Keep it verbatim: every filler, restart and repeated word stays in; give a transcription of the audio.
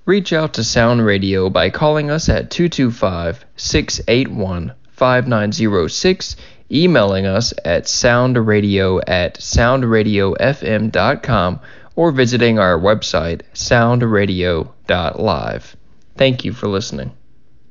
Reach out to Sound Radio by calling us at two two five, six eight one, five nine zero six, emailing us at soundradio at soundradiofm dot com, or visiting our website, soundradio dot live. Thank you for listening.